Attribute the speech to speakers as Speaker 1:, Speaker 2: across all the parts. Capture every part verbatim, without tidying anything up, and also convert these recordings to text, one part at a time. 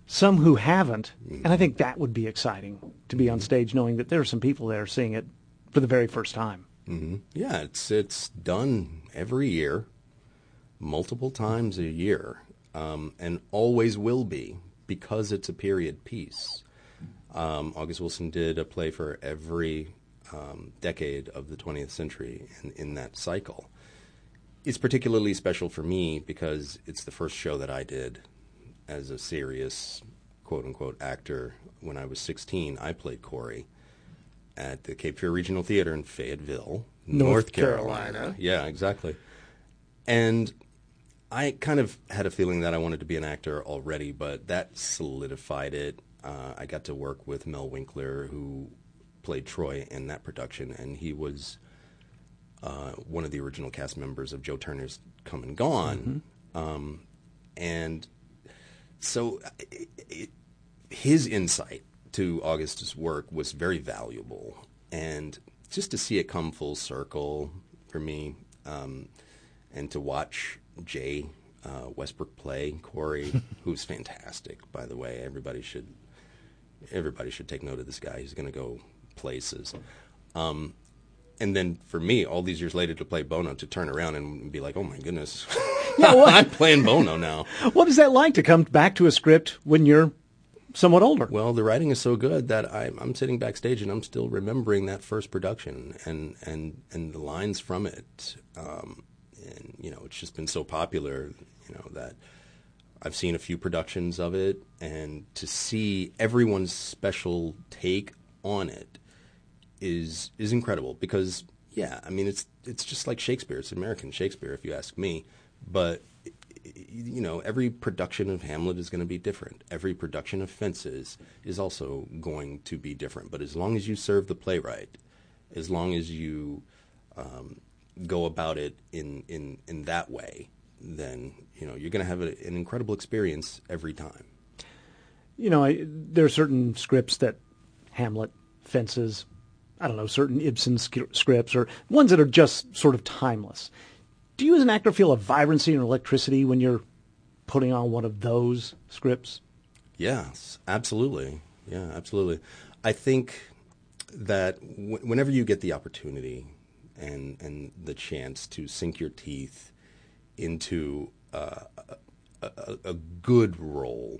Speaker 1: some who haven't, and I think that would be exciting to be on stage knowing that there are some people there seeing it for the very first time.
Speaker 2: Mm-hmm. Yeah, it's it's done every year, multiple times a year, um, and always will be because it's a period piece. Um, August Wilson did a play for every um, decade of the twentieth century in, in that cycle. It's particularly special for me because it's the first show that I did as a serious, quote-unquote, actor. When I was sixteen, I played Corey at the Cape Fear Regional Theater in Fayetteville, North, North Carolina. Carolina. Yeah, exactly. And I kind of had a feeling that I wanted to be an actor already, but that solidified it. Uh, I got to work with Mel Winkler, who played Troy in that production, and he was uh, one of the original cast members of Joe Turner's Come and Gone. Mm-hmm. Um, and so it, it, his insight to August's work was very valuable, and just to see it come full circle for me, um, and to watch Jay uh, Westbrook play Corey, who's fantastic, by the way. Everybody should everybody should take note of this guy. He's going to go places. Um, and then for me, all these years later, to play Bono, to turn around and be like, oh my goodness, yeah, well, I'm playing Bono now.
Speaker 1: What is that like to come back to a script when you're somewhat older?
Speaker 2: Well, the writing is so good that I'm, I'm sitting backstage and I'm still remembering that first production and, and, and the lines from it. Um, and, you know, it's just been so popular, you know, that I've seen a few productions of it, and to see everyone's special take on it is is incredible because, yeah, I mean, it's it's just like Shakespeare. It's American Shakespeare, if you ask me. But, you know, every production of Hamlet is going to be different. Every production of Fences is also going to be different. But as long as you serve the playwright, as long as you um, go about it in, in, in that way, then, you know, you're going to have a, an incredible experience every time.
Speaker 1: You know, I, there are certain scripts that Hamlet, Fences, I don't know, certain Ibsen scripts, or ones that are just sort of timeless. Do you as an actor feel a vibrancy and electricity when you're putting on one of those scripts?
Speaker 2: Yes, absolutely. Yeah, absolutely. I think that w- whenever you get the opportunity and, and the chance to sink your teeth into uh, a, a, a good role,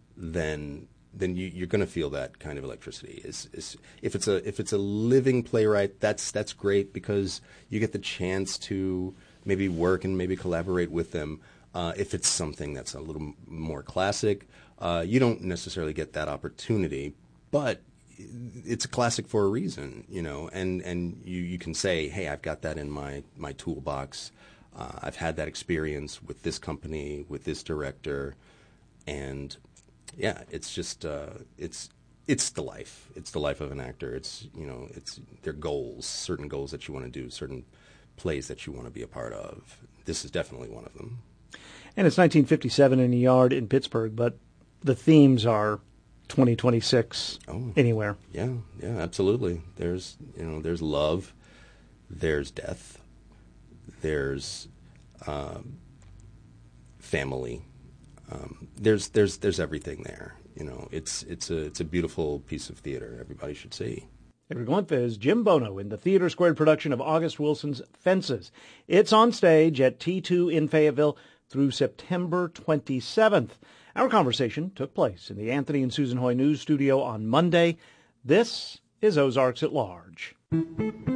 Speaker 2: then then you, you're going to feel that kind of electricity. Is is if it's a if it's a living playwright, that's that's great because you get the chance to maybe work and maybe collaborate with them. Uh, if it's something that's a little more classic, uh, you don't necessarily get that opportunity, but it's a classic for a reason, you know. And and you, you can say, hey, I've got that in my my toolbox. Uh, I've had that experience with this company, with this director, and yeah, it's just uh, it's it's the life. It's the life of an actor. It's you know, it's their goals, certain goals that you want to do, certain plays that you want to be a part of. This is definitely one of them.
Speaker 1: And it's nineteen fifty-seven in a yard in Pittsburgh, but the themes are twenty twenty-six oh, anywhere.
Speaker 2: Yeah, yeah, absolutely. There's you know, there's love, there's death. There's um, family. Um, there's there's there's everything there. You know, it's it's a it's a beautiful piece of theater. Everybody should see.
Speaker 1: Every month is Jim Bono in the Theater Squared production of August Wilson's Fences. It's on stage at T two in Fayetteville through September twenty-seventh. Our conversation took place in the Anthony and Susan Hoy News Studio on Monday. This is Ozarks at Large.